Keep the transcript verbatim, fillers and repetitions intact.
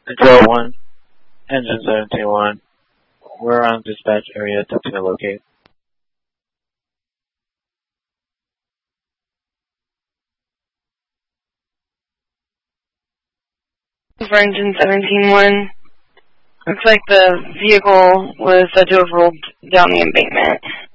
Control one, Engine seventeen one. We're on dispatch area attempting to locate. For Engine seventeen one, looks like the vehicle was said to have rolled down the embankment.